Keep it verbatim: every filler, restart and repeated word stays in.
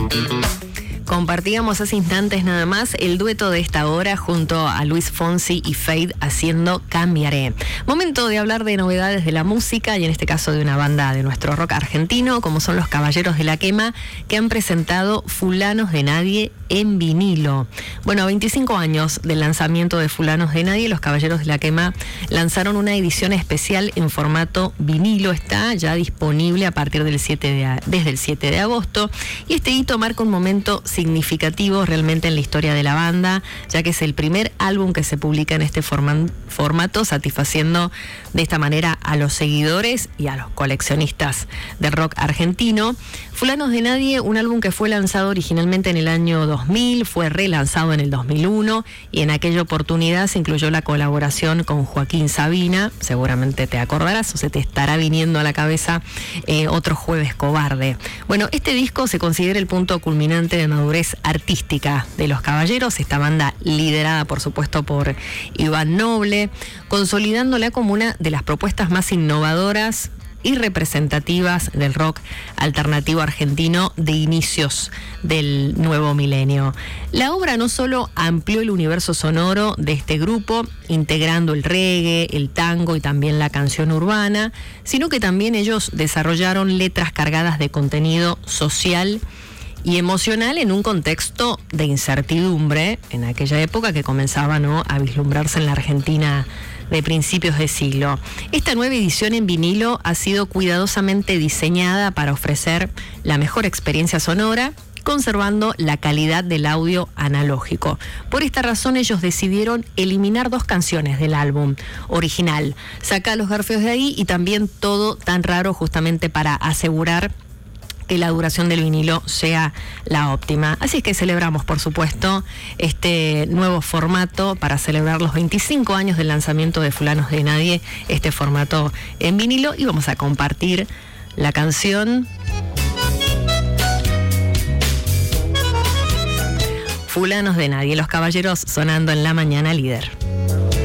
Compartíamos hace instantes nada más el dueto de esta hora junto a Luis Fonsi y Feid haciendo Cambiaré. Momento de hablar de novedades de la música y en este caso de una banda de nuestro rock argentino como son los Caballeros de la Quema, que han presentado Fulanos de Nadie en vinilo. Bueno, a veinticinco años del lanzamiento de Fulanos de Nadie, los Caballeros de la Quema lanzaron una edición especial en formato vinilo. Está ya disponible a partir del siete de, desde el siete de agosto y este hito marca un momento significativo realmente en la historia de la banda, ya que es el primer álbum que se publica en este forma, formato, satisfaciendo de esta manera a los seguidores y a los coleccionistas del rock argentino. Fulanos de Nadie, un álbum que fue lanzado originalmente en el año dos mil, fue relanzado en el dos mil uno y en aquella oportunidad se incluyó la colaboración con Joaquín Sabina, seguramente te acordarás o se te estará viniendo a la cabeza eh, Otro Jueves Cobarde. Bueno, este disco se considera el punto culminante de madurez artística de los Caballeros, esta banda liderada por supuesto por Iván Noble, consolidándola como una de las propuestas más innovadoras y representativas del rock alternativo argentino de inicios del nuevo milenio. La obra no solo amplió el universo sonoro de este grupo, integrando el reggae, el tango y también la canción urbana, sino que también ellos desarrollaron letras cargadas de contenido social y emocional en un contexto de incertidumbre en aquella época que comenzaba, ¿no?, a vislumbrarse en la Argentina de principios de siglo. Esta nueva edición en vinilo ha sido cuidadosamente diseñada para ofrecer la mejor experiencia sonora, conservando la calidad del audio analógico. Por esta razón ellos decidieron eliminar dos canciones del álbum original, Saca los garfios de ahí y también Todo tan raro, justamente para asegurar que la duración del vinilo sea la óptima. Así es que celebramos, por supuesto, este nuevo formato para celebrar los veinticinco años del lanzamiento de Fulanos de Nadie, este formato en vinilo, y vamos a compartir la canción Fulanos de Nadie, los Caballeros sonando en La Mañana Líder.